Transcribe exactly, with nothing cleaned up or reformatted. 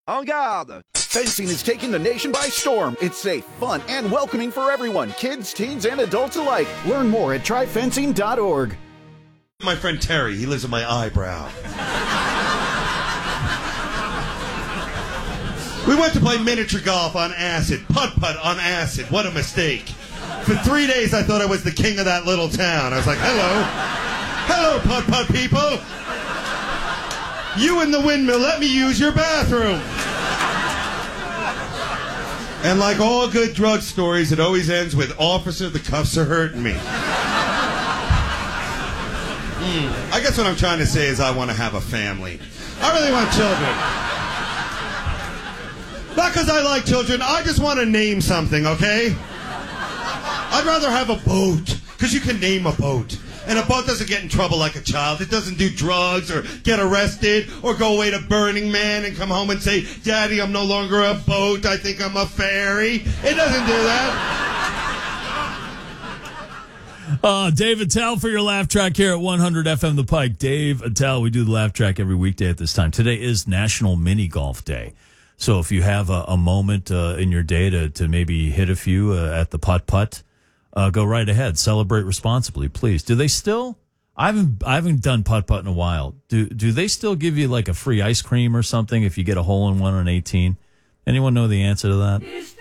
En garde! Fencing is taking the nation by storm. It's safe, fun, and welcoming for everyone, kids, teens, and adults alike. Learn more at try fencing dot org. My friend Terry, he lives in my eyebrow. We went to play miniature golf on acid, putt-putt on acid. What a mistake. For three days, I thought I was the king of that little town. I was like, hello. Hello, putt-putt people. You in the windmill, let me use your bathroom. And like all good drug stories, it always ends with, officer, the cuffs are hurting me. Mm. I guess what I'm trying to say is I want to have a family. I really want children. Not because I like children, I just want to name something, okay? I'd rather have a boat, because you can name a boat. And a boat doesn't get in trouble like a child. It doesn't do drugs or get arrested or go away to Burning Man and come home and say, Daddy, I'm no longer a boat, I think I'm a ferry. It doesn't do that. Uh, Dave Attell for your laugh track here at one hundred F M The Pike. Dave Attell, we do the laugh track every weekday at this time. Today is National Mini Golf Day. So if you have a, a moment uh, in your day to, to maybe hit a few uh, at the putt-putt, uh, go right ahead. Celebrate responsibly, please. Do they still? I haven't I haven't done putt-putt in a while. Do do they still give you like a free ice cream or something if you get a hole in one on eighteen? Anyone know the answer to that?